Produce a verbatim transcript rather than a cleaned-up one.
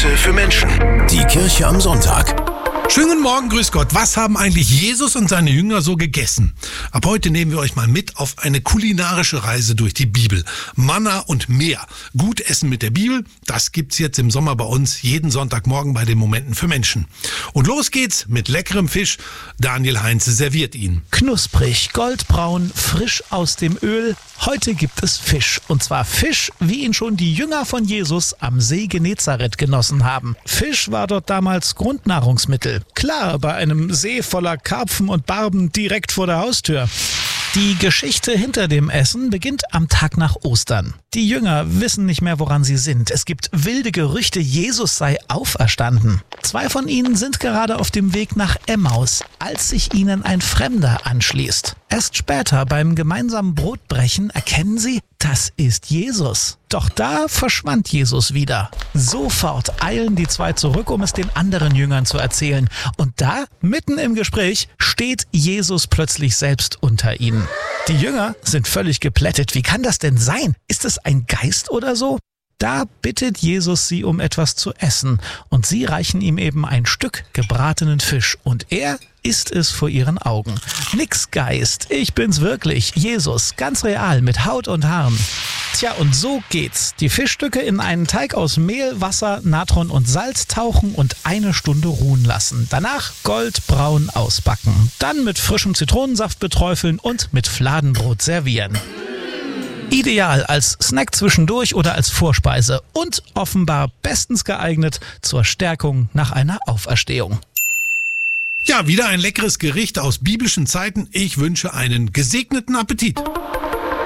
Momente für Menschen. Die Kirche am Sonntag. Schönen guten Morgen, grüß Gott. Was haben eigentlich Jesus und seine Jünger so gegessen? Ab heute nehmen wir euch mal mit auf eine kulinarische Reise durch die Bibel. Manna und mehr. Gut essen mit der Bibel, das gibt's jetzt im Sommer bei uns jeden Sonntagmorgen bei den Momenten für Menschen. Und los geht's mit leckerem Fisch. Daniel Heinze serviert ihn. Knusprig, goldbraun, frisch aus dem Öl. Heute gibt es Fisch. Und zwar Fisch, wie ihn schon die Jünger von Jesus am See Genezareth genossen haben. Fisch war dort damals Grundnahrungsmittel. Klar, bei einem See voller Karpfen und Barben direkt vor der Haustür. Die Geschichte hinter dem Essen beginnt am Tag nach Ostern. Die Jünger wissen nicht mehr, woran sie sind. Es gibt wilde Gerüchte, Jesus sei auferstanden. Zwei von ihnen sind gerade auf dem Weg nach Emmaus, als sich ihnen ein Fremder anschließt. Erst später beim gemeinsamen Brotbrechen erkennen sie, das ist Jesus. Doch da verschwand Jesus wieder. Sofort eilen die zwei zurück, um es den anderen Jüngern zu erzählen. Und da, mitten im Gespräch, steht Jesus plötzlich selbst unter ihnen. Die Jünger sind völlig geplättet. Wie kann das denn sein? Ist es ein Geist oder so? Da bittet Jesus sie um etwas zu essen und sie reichen ihm eben ein Stück gebratenen Fisch und er isst es vor ihren Augen. Nix Geist, ich bin's wirklich, Jesus, ganz real mit Haut und Haaren. Tja, und so geht's. Die Fischstücke in einen Teig aus Mehl, Wasser, Natron und Salz tauchen und eine Stunde ruhen lassen. Danach goldbraun ausbacken. Dann mit frischem Zitronensaft beträufeln und mit Fladenbrot servieren. Ideal als Snack zwischendurch oder als Vorspeise und offenbar bestens geeignet zur Stärkung nach einer Auferstehung. Ja, wieder ein leckeres Gericht aus biblischen Zeiten. Ich wünsche einen gesegneten Appetit.